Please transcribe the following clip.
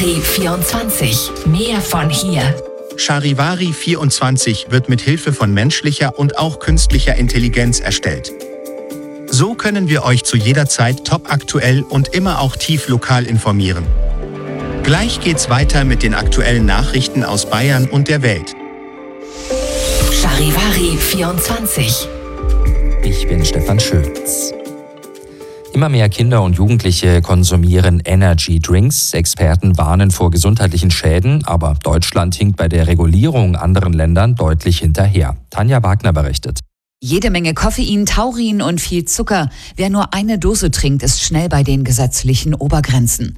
Charivari 24. Mehr von hier. Charivari 24 wird mit Hilfe von menschlicher und auch künstlicher Intelligenz erstellt. So können wir euch zu jeder Zeit topaktuell und immer auch tief lokal informieren. Gleich geht's weiter mit den aktuellen Nachrichten aus Bayern und der Welt. Charivari 24. Ich bin Stefan Schötz. Immer mehr Kinder und Jugendliche konsumieren Energy Drinks. Experten warnen vor gesundheitlichen Schäden, aber Deutschland hinkt bei der Regulierung anderen Ländern deutlich hinterher. Tanja Wagner berichtet. Jede Menge Koffein, Taurin und viel Zucker. Wer nur eine Dose trinkt, ist schnell bei den gesetzlichen Obergrenzen.